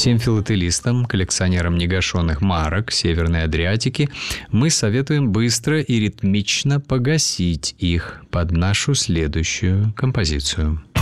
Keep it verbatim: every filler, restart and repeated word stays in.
Всем филателистам, коллекционерам негашенных марок Северной Адриатики мы советуем быстро и ритмично погасить их под нашу следующую композицию.